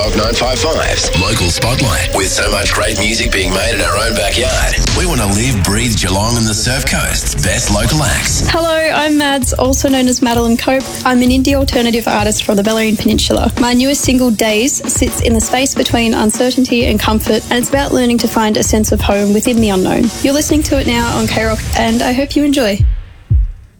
K-Rock 955's Local Spotlight. With so much great music being made in our own backyard, we want to live, breathe Geelong and the Surf Coast's best local acts. Hello, I'm Mads, also known as Madeline Cope. I'm an indie alternative artist from the Bellarine Peninsula. My newest single, Days, sits in the space between uncertainty and comfort, and it's about learning to find a sense of home within the unknown. You're listening to it now on K-Rock, and I hope you enjoy.